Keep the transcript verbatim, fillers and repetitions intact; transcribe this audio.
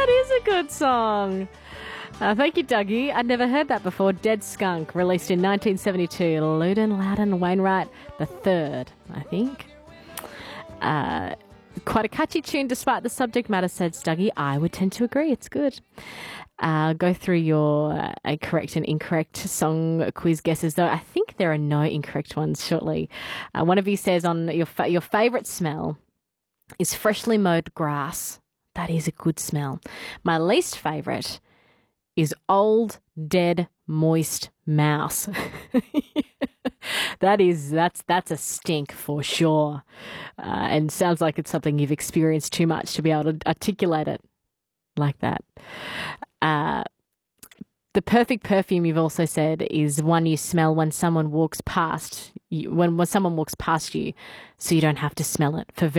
That is a good song. Uh, thank you, Dougie. I'd never heard that before. Dead Skunk, released in nineteen seventy-two. Loudon Loudon Wainwright the third, I think. Uh, quite a catchy tune despite the subject matter, said Dougie. I would tend to agree. It's good. Uh, go through your uh, correct and incorrect song quiz guesses, though. I think there are no incorrect ones shortly. Uh, one of you says on your fa- your favourite smell is freshly mowed grass. That is a good smell. My least favourite is old, dead, moist mouse. That is, that's that's a stink for sure. Uh, and sounds like it's something you've experienced too much to be able to articulate it like that. Uh, the perfect perfume, you've also said, is one you smell when someone walks past you, when, when someone walks past you, so you don't have to smell it for very